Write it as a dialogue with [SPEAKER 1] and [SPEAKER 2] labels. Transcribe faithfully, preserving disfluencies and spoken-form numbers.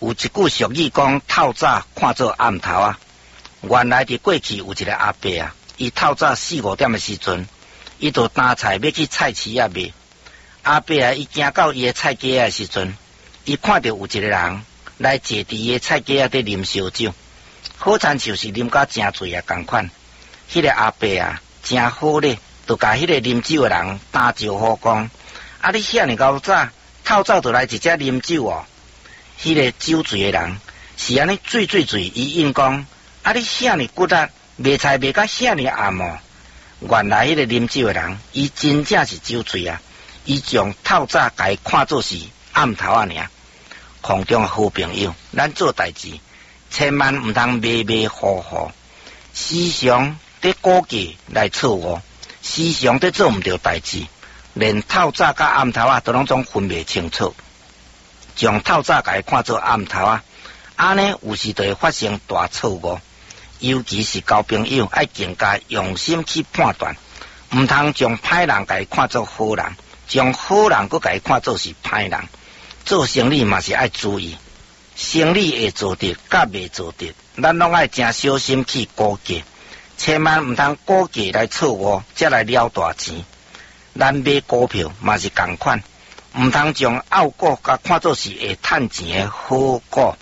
[SPEAKER 1] 有一句俗语讲，透早看做暗头啊。原来伫过去有一个阿伯啊，伊透早四五点的时阵，伊就担菜要去菜市啊卖。阿伯啊，伊行到伊的菜街的时阵，伊看到有一个人来坐伫伊的菜街啊，伫啉烧酒，好亲像是啉到真醉啊共款。迄、那个阿伯啊，真好咧，就甲迄个啉酒的人打招呼讲：啊，你遐尼够早，透早就来一只啉酒哦。迄、那个酒醉的人是安尼醉醉醉，伊应讲：啊，你遐尼骨力，卖菜卖到遐尼暗哦。原来迄个啉酒的人，伊真正是酒醉啊！伊将透早甲伊看作是暗头啊尔。空中的好朋友，咱做代志千万毋通迷迷糊糊，时常伫估计来错误，时常伫做毋着代志，连透早甲暗头啊都拢总分袂清楚，将透早甲伊看作暗头啊，安尼有时就会发生大错误。尤其是交朋友，爱更加用心去判断，毋通将歹人甲伊看作好人，将好人佫甲伊看作是歹人。做生意嘛是爱注意，生意会做得甲袂做得，咱拢爱真小心去估计，千万毋通估计来错误，才来了大钱。咱买股票嘛是共款，毋通将拗股甲看作是会趁钱的好股。